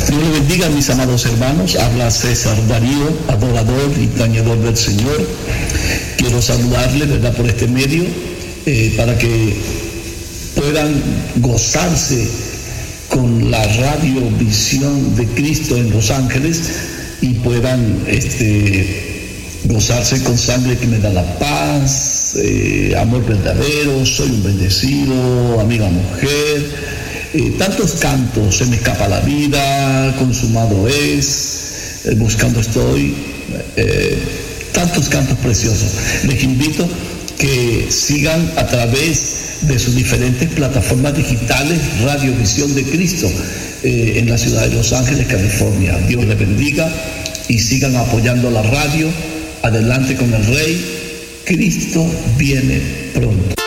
Dios le bendiga, mis amados hermanos. Habla César Darío, adorador y tañedor del Señor. Quiero saludarle, ¿verdad?, por este medio, para que puedan gozarse con la radiovisión de Cristo en Los Ángeles y puedan gozarse con sangre que me da la paz, amor verdadero, soy un bendecido, amiga mujer. Tantos cantos, se me escapa la vida, consumado es, buscando estoy, tantos cantos preciosos. Les invito que sigan a través de sus diferentes plataformas digitales Radiovisión de Cristo en la ciudad de Los Ángeles, California. Dios les bendiga y sigan apoyando la radio. Adelante con el Rey. Cristo viene pronto.